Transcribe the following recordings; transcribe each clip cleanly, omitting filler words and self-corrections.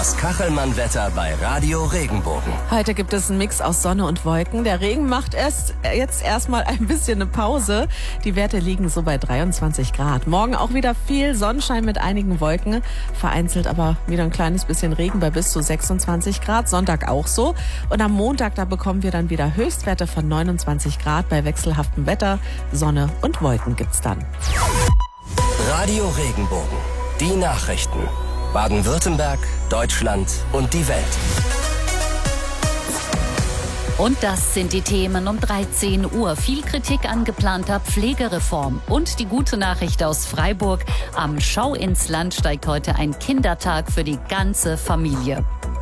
Das Kachelmann-Wetter bei Radio Regenbogen. Heute gibt es einen Mix aus Sonne und Wolken. Der Regen macht jetzt erstmal ein bisschen eine Pause. Die Werte liegen so bei 23 Grad. Morgen auch wieder viel Sonnenschein mit einigen Wolken. Vereinzelt aber wieder ein kleines bisschen Regen bei bis zu 26 Grad. Sonntag auch so. Und am Montag, da bekommen wir dann wieder Höchstwerte von 29 Grad bei wechselhaftem Wetter. Sonne und Wolken gibt's dann. Radio Regenbogen. Die Nachrichten. Baden-Württemberg, Deutschland und die Welt. Und das sind die Themen um 13 Uhr. Viel Kritik an geplanter Pflegereform. Und die gute Nachricht aus Freiburg. Am Schau ins Land steigt heute ein Kindertag für die ganze Familie.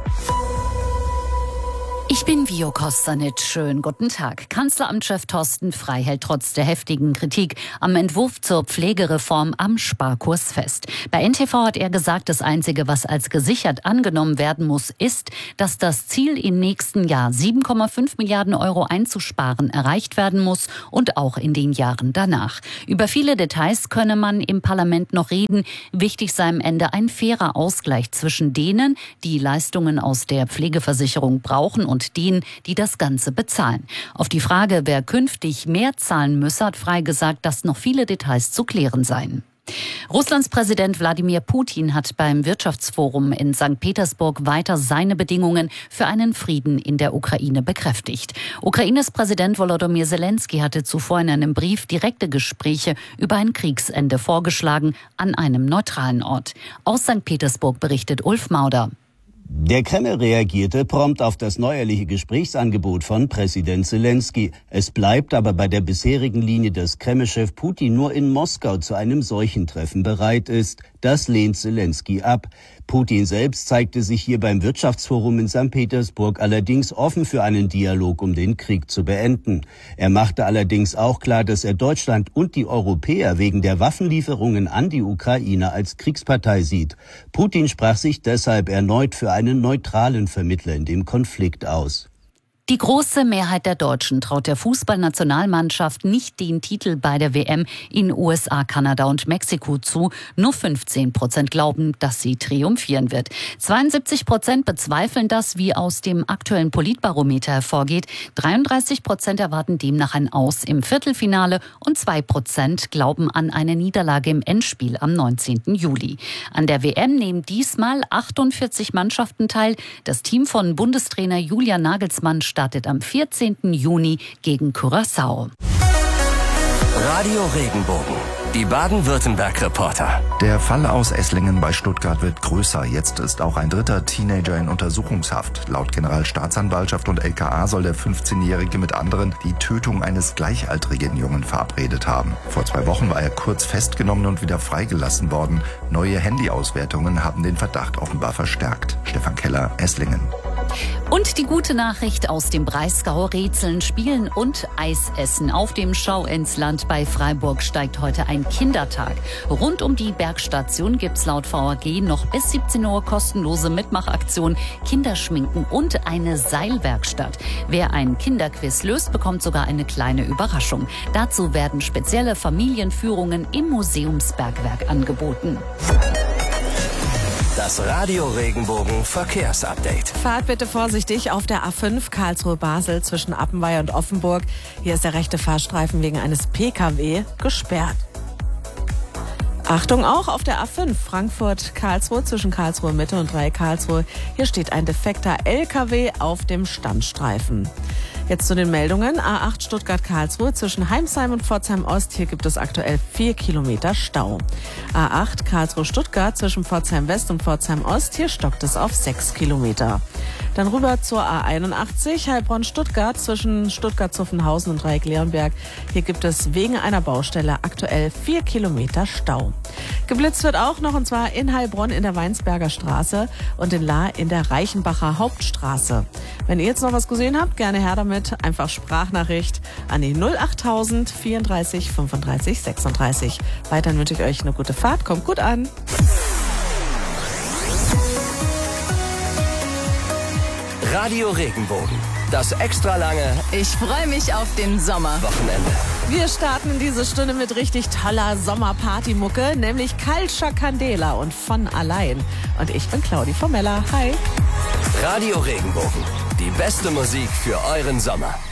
Ich bin Vio Kostanic. Schönen guten Tag. Kanzleramtschef Thorsten Frey hält trotz der heftigen Kritik am Entwurf zur Pflegereform am Sparkurs fest. Bei NTV hat er gesagt, das Einzige, was als gesichert angenommen werden muss, ist, dass das Ziel im nächsten Jahr 7,5 Milliarden Euro einzusparen erreicht werden muss und auch in den Jahren danach. Über viele Details könne man im Parlament noch reden. Wichtig sei am Ende ein fairer Ausgleich zwischen denen, die Leistungen aus der Pflegeversicherung brauchen und denen, die das Ganze bezahlen. Auf die Frage, wer künftig mehr zahlen müsse, hat Frey gesagt, dass noch viele Details zu klären seien. Russlands Präsident Wladimir Putin hat beim Wirtschaftsforum in St. Petersburg weiter seine Bedingungen für einen Frieden in der Ukraine bekräftigt. Ukraines Präsident Volodymyr Zelensky hatte zuvor in einem Brief direkte Gespräche über ein Kriegsende vorgeschlagen an einem neutralen Ort. Aus St. Petersburg berichtet Ulf Mauder. Der Kreml reagierte prompt auf das neuerliche Gesprächsangebot von Präsident Zelensky. Es bleibt aber bei der bisherigen Linie, dass Kremlchef Putin nur in Moskau zu einem solchen Treffen bereit ist. Das lehnt Zelensky ab. Putin selbst zeigte sich hier beim Wirtschaftsforum in St. Petersburg allerdings offen für einen Dialog, um den Krieg zu beenden. Er machte allerdings auch klar, dass er Deutschland und die Europäer wegen der Waffenlieferungen an die Ukraine als Kriegspartei sieht. Putin sprach sich deshalb erneut für einen neutralen Vermittler in dem Konflikt aus. Die große Mehrheit der Deutschen traut der Fußballnationalmannschaft nicht den Titel bei der WM in USA, Kanada und Mexiko zu. Nur 15% glauben, dass sie triumphieren wird. 72% bezweifeln das, wie aus dem aktuellen Politbarometer hervorgeht. 33% erwarten demnach ein Aus im Viertelfinale und 2% glauben an eine Niederlage im Endspiel am 19. Juli. An der WM nehmen diesmal 48 Mannschaften teil. Das Team von Bundestrainer Julian Nagelsmann startet am 14. Juni gegen Curaçao. Radio Regenbogen. Die Baden-Württemberg-Reporter. Der Fall aus Esslingen bei Stuttgart wird größer. Jetzt ist auch ein dritter Teenager in Untersuchungshaft. Laut Generalstaatsanwaltschaft und LKA soll der 15-Jährige mit anderen die Tötung eines gleichaltrigen Jungen verabredet haben. Vor 2 Wochen war er kurz festgenommen und wieder freigelassen worden. Neue Handyauswertungen haben den Verdacht offenbar verstärkt. Stefan Keller, Esslingen. Und die gute Nachricht aus dem Breisgau: Rätseln, Spielen und Eisessen. Auf dem Schau ins Land bei Freiburg steigt heute ein Kindertag. Rund um die Bergstation gibt's laut VAG noch bis 17 Uhr kostenlose Mitmachaktion, Kinderschminken und eine Seilwerkstatt. Wer ein Kinderquiz löst, bekommt sogar eine kleine Überraschung. Dazu werden spezielle Familienführungen im Museumsbergwerk angeboten. Das Radio Regenbogen Verkehrsupdate. Fahrt bitte vorsichtig auf der A5 Karlsruhe-Basel zwischen Appenweier und Offenburg. Hier ist der rechte Fahrstreifen wegen eines PKW gesperrt. Achtung auch auf der A5 Frankfurt-Karlsruhe zwischen Karlsruhe Mitte und Dreieck Karlsruhe. Hier steht ein defekter LKW auf dem Standstreifen. Jetzt zu den Meldungen. A8 Stuttgart-Karlsruhe zwischen Heimsheim und Pforzheim-Ost. Hier gibt es aktuell 4 Kilometer Stau. A8 Karlsruhe-Stuttgart zwischen Pforzheim-West und Pforzheim-Ost. Hier stockt es auf 6 Kilometer. Dann rüber zur A81 Heilbronn-Stuttgart zwischen Stuttgart-Zuffenhausen und Dreieck-Leonberg. Hier gibt es wegen einer Baustelle aktuell 4 Kilometer Stau. Geblitzt wird auch noch, und zwar in Heilbronn in der Weinsberger Straße und in Lahr in der Reichenbacher Hauptstraße. Wenn ihr jetzt noch was gesehen habt, gerne her damit. Einfach Sprachnachricht an die 08000 34 35 36. Weiterhin wünsche ich euch eine gute Fahrt. Kommt gut an. Radio Regenbogen. Das extra lange Ich freue mich auf den Sommer. Wochenende. Wir starten diese Stunde mit richtig toller Sommerpartymucke, nämlich Calcia Candela und Von allein. Und ich bin Claudi Formella. Hi. Radio Regenbogen. Die beste Musik für euren Sommer.